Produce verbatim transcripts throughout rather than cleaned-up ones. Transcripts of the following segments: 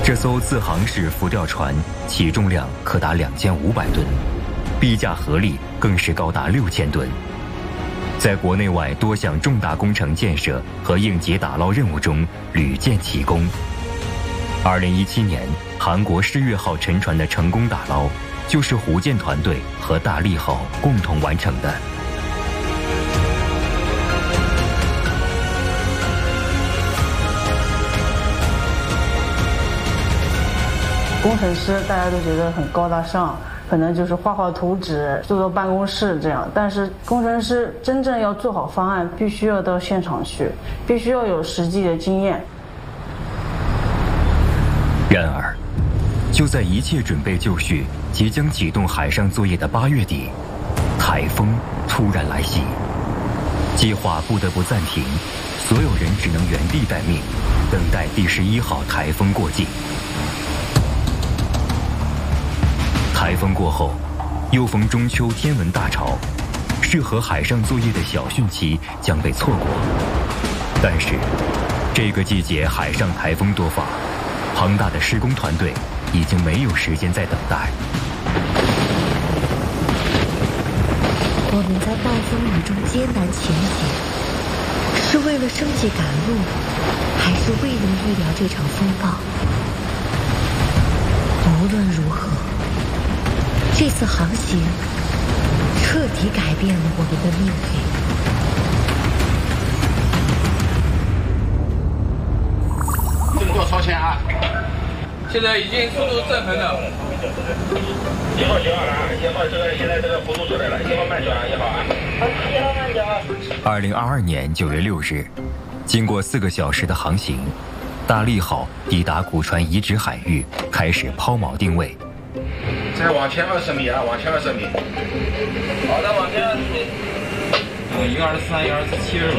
这艘自航式浮吊船起重量可达两千五百吨，臂架合力更是高达六千吨。在国内外多项重大工程建设和应急打捞任务中屡建奇功。二零一七年，韩国世越号沉船的成功打捞，就是胡建团队和大利号共同完成的。 工程师大家都觉得很高大上，可能就是画画图纸、做做办公室这样。但是工程师真正要做好方案，必须要到现场去，必须要有实际的经验。 然而，就在一切准备就绪、即将启动海上作业的八月底，台风突然来袭，计划不得不暂停，所有人只能原地待命，等待第十一号台风过境。台风过后，又逢中秋天文大潮，适合海上作业的小汛期将被错过。但是，这个季节海上台风多发，庞大的施工团队已经没有时间再等待。 我们在暴风雨中艰难前行，是为了生计赶路，还是未能预料这场风暴？无论如何，这次航行彻底改变了我们的命运。动作超前啊！ 现在已经速度正衡了。 一号九号了啊！一号这个现在这个弧度出来了，一号慢转啊！一号啊！一号慢转啊！ 二零二二年九月六日，经过四个小时的航行，大利号抵达古船遗址海域，开始抛锚定位。 再往前二十米啊！往前二十米。 好的，往前二十米。嗯，一个二十三，一个二十七是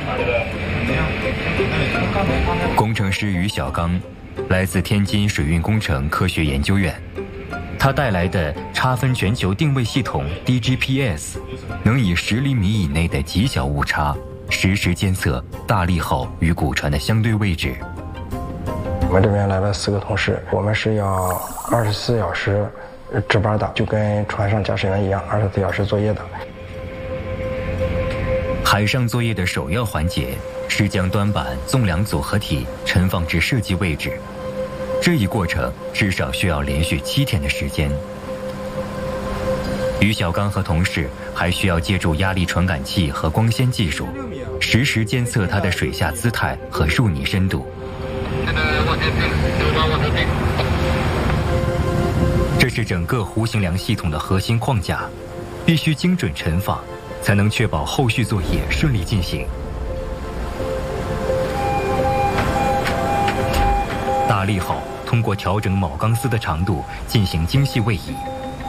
吧？ 工程师于小刚，来自天津水运工程科学研究院。他带来的差分全球定位系统 D G P S， 能以十厘米以内的极小误差，实时监测大利号与古船的相对位置。 我们这边来了四个同事，我们是要二十四小时值班的，就跟船上驾驶员一样，二十四小时作业的。 海上作业的首要环节是将端板纵梁组合体沉放至设计位置，这一过程至少需要连续七天的时间。于小刚和同事还需要借助压力传感器和光纤技术，实时监测它的水下姿态和入泥深度。这是整个弧形梁系统的核心框架，必须精准沉放，才能确保后续作业顺利进行。大利号通过调整铆钢丝的长度进行精细位移，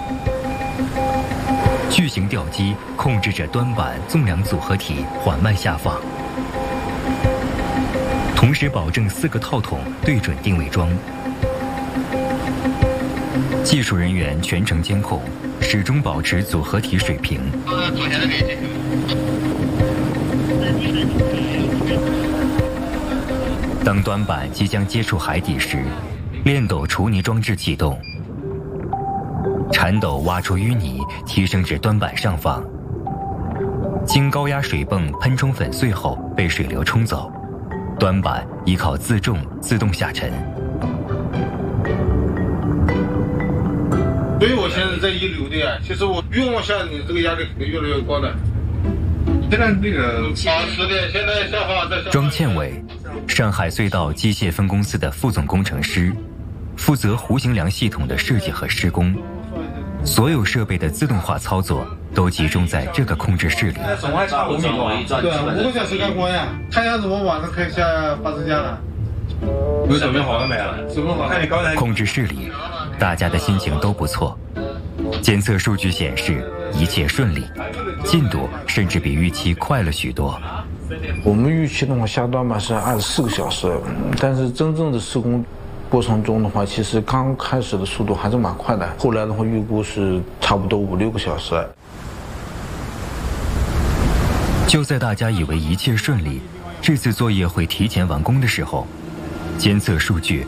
巨型吊机控制着端板纵梁组合体缓慢下放，同时保证四个套筒对准定位桩。技术人员全程监控，始终保持组合体水平。当端板即将接触海底时，链斗除泥装置启动，铲斗挖出淤泥，提升至端板上方。经高压水泵喷冲粉碎后，被水流冲走，端板依靠自重自动下沉。 所以我现在在一流的啊，其实我越往下，你这个压力肯定越来越高的。现在那个啊，是的，现在消防在。 庄倩伟，上海隧道机械分公司的副总工程师，负责弧形梁系统的设计和施工，所有设备的自动化操作都集中在这个控制室里。 总还差五米多，对，五个小时干活呀。太阳怎么晚上开下发射架了？ 有准备好了没啊？ 准备好。看你刚才。 控制室里，大家的心情都不错。监测数据显示一切顺利，进度甚至比预期快了许多。 我们预期的话，下端板是二十四个小时，但是真正的施工过程中的话，其实刚开始的速度还是蛮快的，后来的话预估是差不多五六个小时。 就在大家以为一切顺利，这次作业会提前完工的时候，监测数据